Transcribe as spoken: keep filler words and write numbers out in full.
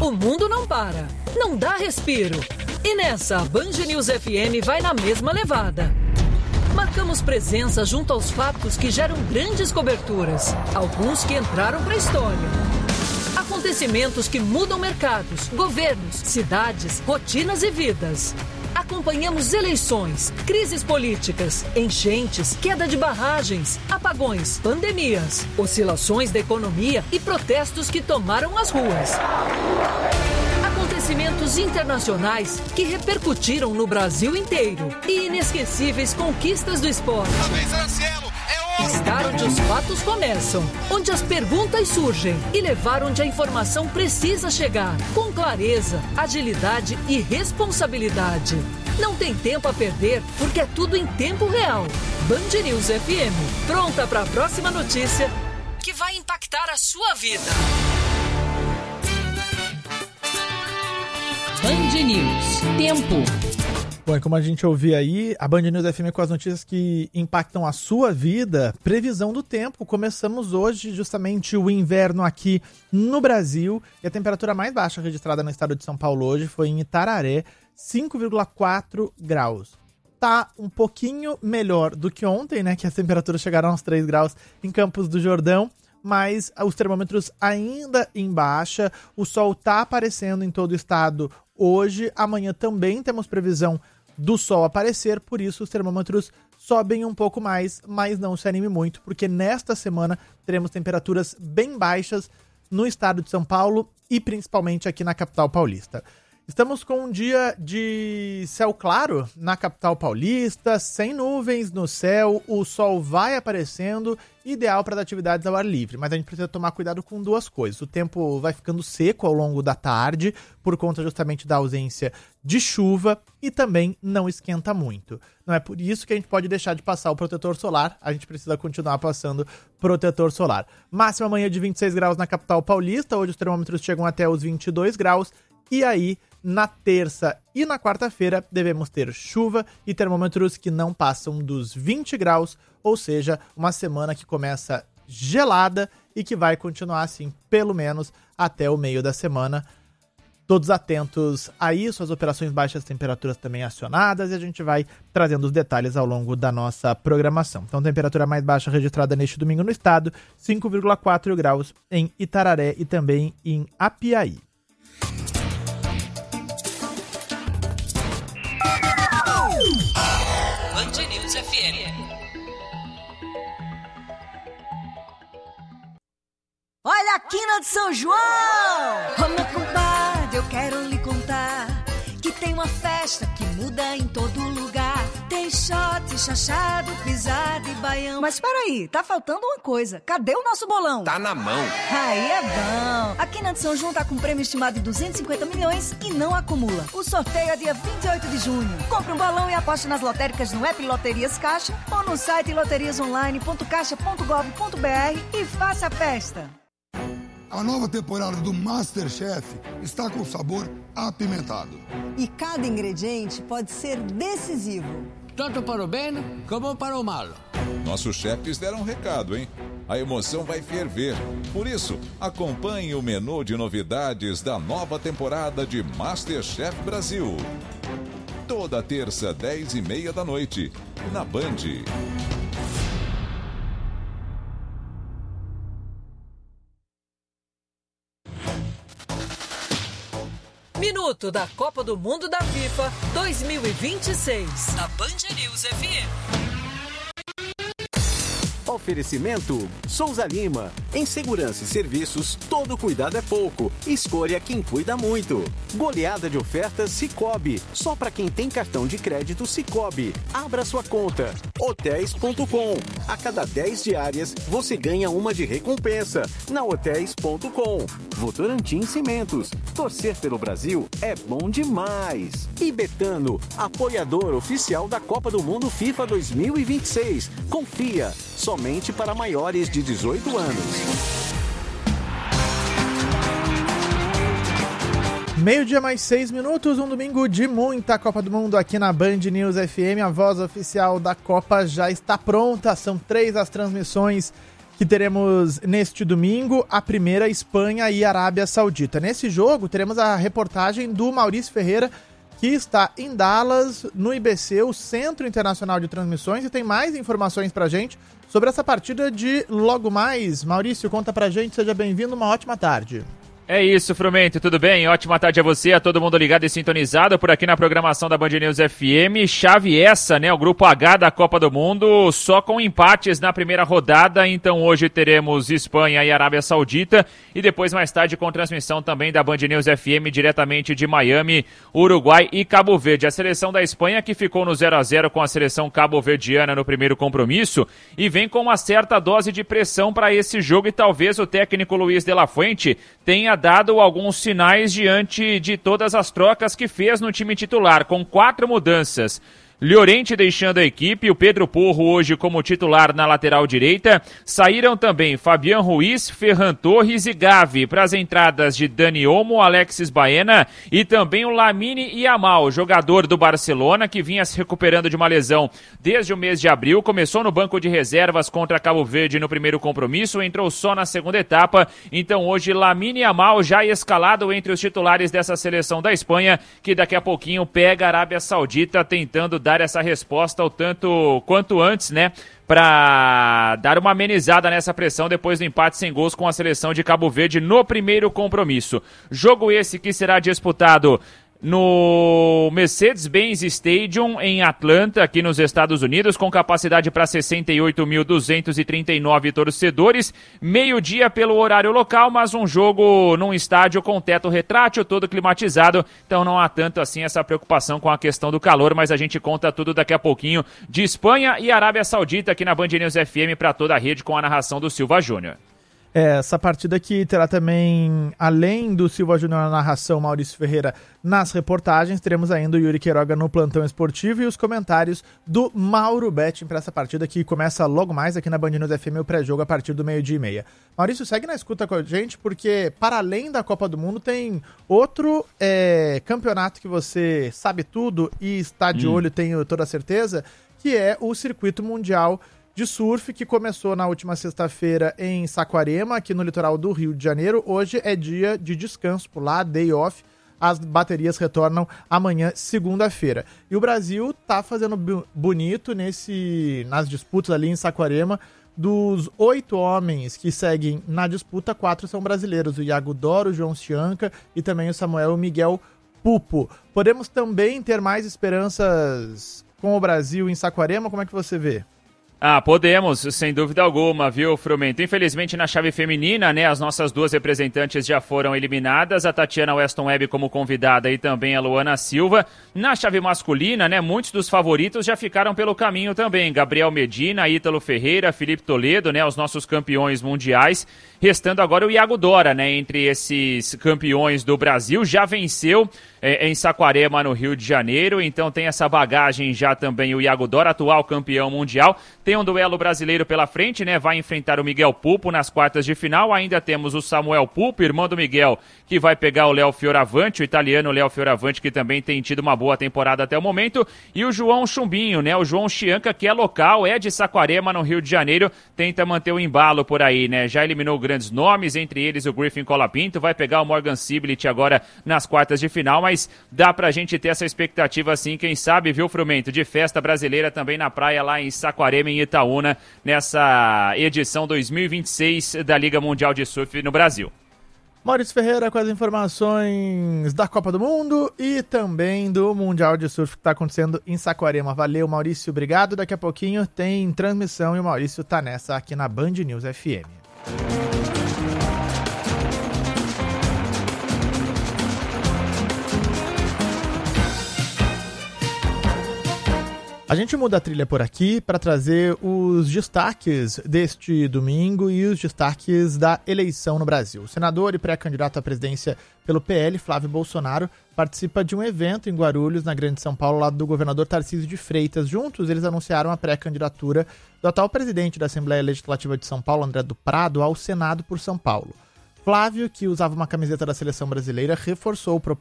O mundo não para, não dá respiro. E nessa, a Band News F M vai na mesma levada. Marcamos presença junto aos fatos que geram grandes coberturas, alguns que entraram para a história. Acontecimentos que mudam mercados, governos, cidades, rotinas e vidas. Acompanhamos eleições, crises políticas, enchentes, queda de barragens, apagões, pandemias, oscilações da economia e protestos que tomaram as ruas. Acontecimentos internacionais que repercutiram no Brasil inteiro e inesquecíveis conquistas do esporte. Estar onde os fatos começam, onde as perguntas surgem e levar onde a informação precisa chegar, com clareza, agilidade e responsabilidade. Não tem tempo a perder, porque é tudo em tempo real. Band News F M, pronta para a próxima notícia que vai impactar a sua vida. Band News, tempo. Bom, e como a gente ouviu aí, a Band News F M com as notícias que impactam a sua vida, previsão do tempo. Começamos hoje justamente o inverno aqui no Brasil e a temperatura mais baixa registrada no estado de São Paulo hoje foi em Itararé, cinco vírgula quatro graus. Tá um pouquinho melhor do que ontem, né, que as temperaturas chegaram aos três graus em Campos do Jordão, mas os termômetros ainda em baixa, o sol tá aparecendo em todo o estado hoje, amanhã também temos previsão do sol aparecer, por isso os termômetros sobem um pouco mais, mas não se anime muito, porque nesta semana teremos temperaturas bem baixas no estado de São Paulo e principalmente aqui na capital paulista. Estamos com um dia de céu claro na capital paulista, sem nuvens no céu, o sol vai aparecendo, ideal para as atividades ao ar livre, mas a gente precisa tomar cuidado com duas coisas. O tempo vai ficando seco ao longo da tarde, por conta justamente da ausência de chuva, e também não esquenta muito. Não é por isso que a gente pode deixar de passar o protetor solar, a gente precisa continuar passando protetor solar. Máxima amanhã de vinte e seis graus na capital paulista, hoje os termômetros chegam até os vinte e dois graus, e aí, na terça e na quarta-feira, devemos ter chuva e termômetros que não passam dos vinte graus, ou seja, uma semana que começa gelada e que vai continuar assim, pelo menos até o meio da semana. Todos atentos a isso, as operações baixas temperaturas também acionadas, e a gente vai trazendo os detalhes ao longo da nossa programação. Então, temperatura mais baixa registrada neste domingo no estado, cinco vírgula quatro graus em Itararé e também em Apiaí. Band News F M. Olha a quina de São João! Ô meu compadre, eu quero lhe contar que tem uma festa que muda em todo lugar. Tem shot, chachado, pisada e baião. Mas peraí, tá faltando uma coisa. Cadê o nosso bolão? Tá na mão. Aí é bom. A Quina de São João tá com prêmio estimado de duzentos e cinquenta milhões e não acumula. O sorteio é dia vinte e oito de junho. Compre um bolão e aposte nas lotéricas no app Loterias Caixa ou no site loterias online ponto caixa ponto gov ponto br e faça a festa. A nova temporada do MasterChef está com sabor apimentado. E cada ingrediente pode ser decisivo. Tanto para o bem como para o mal. Nossos chefes deram um recado, hein? A emoção vai ferver. Por isso, acompanhe o menu de novidades da nova temporada de MasterChef Brasil. Toda terça, dez e meia da noite, na Band. Minuto da Copa do Mundo da FIFA dois mil e vinte e seis, da Band News F M. Oferecimento Souza Lima. Em segurança e serviços, todo cuidado é pouco. Escolha quem cuida muito. Goleada de ofertas Sicoob. Só para quem tem cartão de crédito Sicoob. Abra sua conta. hotéis ponto com. A cada dez diárias, você ganha uma de recompensa. Na hotéis ponto com. Votorantim Cimentos. Torcer pelo Brasil é bom demais. E Betano, apoiador oficial da Copa do Mundo FIFA dois mil e vinte e seis. Confia. Somente para maiores de dezoito anos. Meio-dia mais seis minutos, um domingo de muita Copa do Mundo aqui na Band News F M. A voz oficial da Copa já está pronta. São três as transmissões que teremos neste domingo a primeira Espanha e Arábia Saudita. Nesse jogo teremos a reportagem do Maurício Ferreira, que está em Dallas, no I B C, o Centro Internacional de Transmissões, e tem mais informações pra gente sobre essa partida de logo mais. Maurício, conta pra gente, seja bem-vindo, uma ótima tarde. É isso, Frumento, tudo bem? Ótima tarde a você, a todo mundo ligado e sintonizado por aqui na programação da Band News F M. Chave essa, né? O Grupo H da Copa do Mundo, só com empates na primeira rodada. Então hoje teremos Espanha e Arábia Saudita e depois mais tarde com transmissão também da Band News F M diretamente de Miami, Uruguai e Cabo Verde. A seleção da Espanha que ficou no zero a zero com a seleção cabo-verdiana no primeiro compromisso e vem com uma certa dose de pressão para esse jogo e talvez o técnico Luiz de la Fuente tenha dado alguns sinais diante de todas as trocas que fez no time titular, com quatro mudanças. Llorente deixando a equipe, o Pedro Porro hoje como titular na lateral direita. Saíram também Fabián Ruiz, Ferran Torres e Gavi para as entradas de Dani Olmo, Alexis Baena e também o Lamine Yamal, jogador do Barcelona que vinha se recuperando de uma lesão desde o mês de abril. Começou no banco de reservas contra Cabo Verde no primeiro compromisso, entrou só na segunda etapa. Então hoje Lamine Yamal já escalado entre os titulares dessa seleção da Espanha, que daqui a pouquinho pega a Arábia Saudita tentando dar essa resposta o tanto quanto antes, né, para dar uma amenizada nessa pressão depois do empate sem gols com a seleção de Cabo Verde no primeiro compromisso. Jogo esse que será disputado no Mercedes-Benz Stadium em Atlanta, aqui nos Estados Unidos, com capacidade para sessenta e oito mil duzentos e trinta e nove torcedores, meio-dia pelo horário local, mas um jogo num estádio com teto retrátil, todo climatizado, então não há tanto assim essa preocupação com a questão do calor, mas a gente conta tudo daqui a pouquinho de Espanha e Arábia Saudita aqui na Band News F M para toda a rede com a narração do Silva Júnior. É, essa partida aqui terá também, além do Silva Júnior na narração, Maurício Ferreira nas reportagens, teremos ainda o Yuri Queiroga no plantão esportivo e os comentários do Mauro Betting para essa partida que começa logo mais aqui na Band News F M, o pré-jogo a partir do meio-dia e meia. Maurício, segue na escuta com a gente, porque para além da Copa do Mundo tem outro é, campeonato que você sabe tudo e está de hum. olho, tenho toda a certeza, que é o Circuito Mundial de Surf, que começou na última sexta-feira em Saquarema, aqui no litoral do Rio de Janeiro. Hoje é dia de descanso por lá, day off. As baterias retornam amanhã, segunda-feira. E o Brasil tá fazendo bonito nesse, nas disputas ali em Saquarema. Dos oito homens que seguem na disputa, quatro são brasileiros. O Iago Doro, o João Chianca e também o Samuel Miguel Pupo. Podemos também ter mais esperanças com o Brasil em Saquarema? Como é que você vê? Ah, podemos, sem dúvida alguma, viu, Frumento? Infelizmente, na chave feminina, né, as nossas duas representantes já foram eliminadas, a Tatiana Weston Webb como convidada e também a Luana Silva. Na chave masculina, né, muitos dos favoritos já ficaram pelo caminho também. Gabriel Medina, Ítalo Ferreira, Felipe Toledo, né, os nossos campeões mundiais. Restando agora o Iago Dora, né, entre esses campeões do Brasil, já venceu é, em Saquarema, no Rio de Janeiro, então tem essa bagagem já também o Iago Dora, atual campeão mundial. Tem um duelo brasileiro pela frente, né, vai enfrentar o Miguel Pupo nas quartas de final. Ainda temos o Samuel Pupo, irmão do Miguel, que vai pegar o Léo Fioravante, o italiano Léo Fioravante, que também tem tido uma boa temporada até o momento, e o João Chumbinho, né, o João Chianca, que é local, é de Saquarema, no Rio de Janeiro, tenta manter o embalo por aí, né, já eliminou o grandes nomes, entre eles o Griffin Colapinto, vai pegar o Morgan Siblet agora nas quartas de final, mas dá pra gente ter essa expectativa assim, quem sabe, viu, Frumento, de festa brasileira também na praia lá em Saquarema, em Itaúna, nessa edição dois mil e vinte e seis da Liga Mundial de Surf no Brasil. Maurício Ferreira com as informações da Copa do Mundo e também do Mundial de Surf que está acontecendo em Saquarema. Valeu, Maurício, obrigado. Daqui a pouquinho tem transmissão e o Maurício tá nessa aqui na Band News F M. A gente muda a trilha por aqui para trazer os destaques deste domingo e os destaques da eleição no Brasil. O senador e pré-candidato à presidência pelo P L, Flávio Bolsonaro, participa de um evento em Guarulhos, na Grande São Paulo, ao lado do governador Tarcísio de Freitas. Juntos, eles anunciaram a pré-candidatura do atual presidente da Assembleia Legislativa de São Paulo, André do Prado, ao Senado por São Paulo. Flávio, que usava uma camiseta da seleção brasileira, reforçou o propósito